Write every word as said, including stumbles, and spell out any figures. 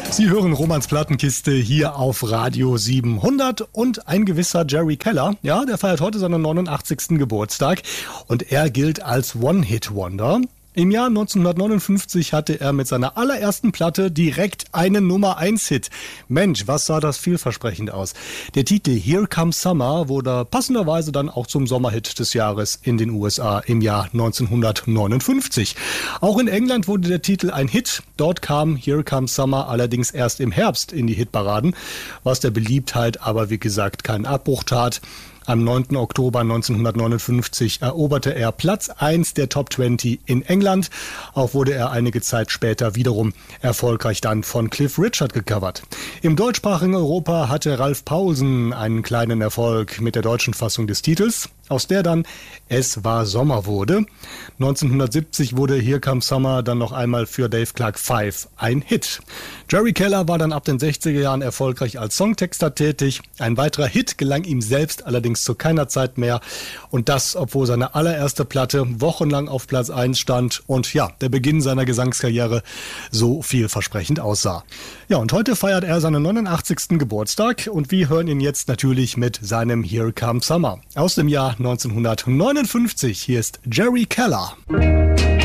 Sie hören Romans Plattenkiste hier auf Radio siebenhundert und ein gewisser Jerry Keller, ja, der feiert heute seinen neunundachtzigsten Geburtstag und er gilt als One-Hit-Wonder. Im Jahr neunzehnhundertneunundfünfzig hatte er mit seiner allerersten Platte direkt einen Nummer eins Hit. Mensch, was sah das vielversprechend aus. Der Titel Here Comes Summer wurde passenderweise dann auch zum Sommerhit des Jahres in den U S A im Jahr neunzehnhundertneunundfünfzig. Auch in England wurde der Titel ein Hit. Dort kam Here Comes Summer allerdings erst im Herbst in die Hitparaden, was der Beliebtheit aber wie gesagt keinen Abbruch tat. Am neunten Oktober neunzehnhundertneunundfünfzig eroberte er Platz eins der Top zwanzig in England. Auch wurde er einige Zeit später wiederum erfolgreich dann von Cliff Richard gecovert. Im deutschsprachigen Europa hatte Ralf Paulsen einen kleinen Erfolg mit der deutschen Fassung des Titels, aus der dann Es war Sommer wurde. neunzehnhundertsiebzig wurde Here Comes Summer dann noch einmal für Dave Clark fünf ein Hit. Jerry Keller war dann ab den sechziger Jahren erfolgreich als Songtexter tätig. Ein weiterer Hit gelang ihm selbst allerdings zu keiner Zeit mehr. Und das, obwohl seine allererste Platte wochenlang auf Platz eins stand und ja, der Beginn seiner Gesangskarriere so vielversprechend aussah. Ja, und heute feiert er seinen neunundachtzigsten Geburtstag und wir hören ihn jetzt natürlich mit seinem Here Comes Summer aus dem Jahr neunzehnhundertneunundfünfzig. Hier ist Jerry Keller.